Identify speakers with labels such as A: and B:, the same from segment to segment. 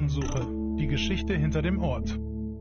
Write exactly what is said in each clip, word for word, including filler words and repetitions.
A: Spurensuche. Die Geschichte hinter dem Ort.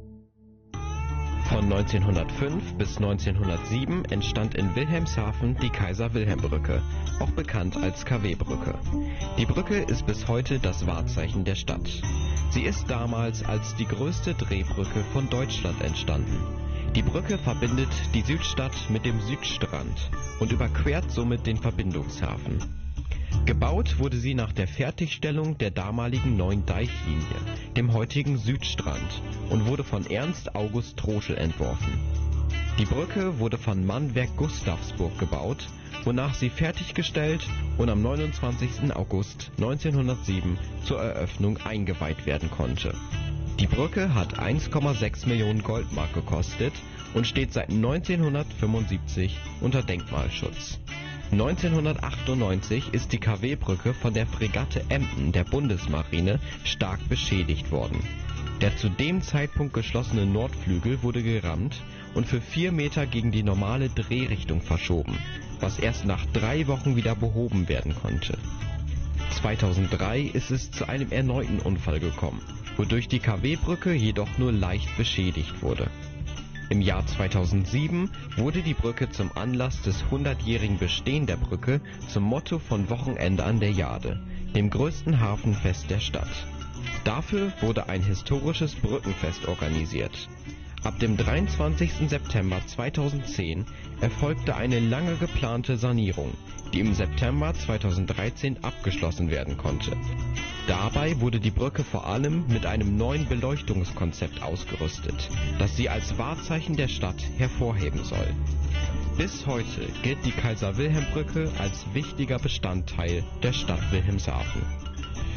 B: Von neunzehnhundertfünf bis neunzehnhundertsieben entstand in Wilhelmshaven die Kaiser-Wilhelm-Brücke, auch bekannt als K W-Brücke. Die Brücke ist bis heute das Wahrzeichen der Stadt. Sie ist damals als die größte Drehbrücke von Deutschland entstanden. Die Brücke verbindet die Südstadt mit dem Südstrand und überquert somit den Verbindungshafen. Gebaut wurde sie nach der Fertigstellung der damaligen neuen Deichlinie, dem heutigen Südstrand, und wurde von Ernst August Troschel entworfen. Die Brücke wurde von Mannwerk Gustavsburg gebaut, wonach sie fertiggestellt und am neunundzwanzigsten August neunzehnhundertsieben zur Eröffnung eingeweiht werden konnte. Die Brücke hat eins Komma sechs Millionen Goldmark gekostet und steht seit neunzehnhundertfünfundsiebzig unter Denkmalschutz. neunzehnhundertachtundneunzig ist die K W-Brücke von der Fregatte Emden der Bundesmarine stark beschädigt worden. Der zu dem Zeitpunkt geschlossene Nordflügel wurde gerammt und für vier Meter gegen die normale Drehrichtung verschoben, was erst nach drei Wochen wieder behoben werden konnte. zweitausenddrei ist es zu einem erneuten Unfall gekommen, wodurch die K W-Brücke jedoch nur leicht beschädigt wurde. Im Jahr zweitausendsieben wurde die Brücke zum Anlass des hundertjährigen Bestehen der Brücke zum Motto von Wochenende an der Jade, dem größten Hafenfest der Stadt. Dafür wurde ein historisches Brückenfest organisiert. Ab dem dreiundzwanzigsten September zweitausendzehn erfolgte eine lange geplante Sanierung, die im September zweitausenddreizehn abgeschlossen werden konnte. Dabei wurde die Brücke vor allem mit einem neuen Beleuchtungskonzept ausgerüstet, das sie als Wahrzeichen der Stadt hervorheben soll. Bis heute gilt die Kaiser-Wilhelm-Brücke als wichtiger Bestandteil der Stadt Wilhelmshaven.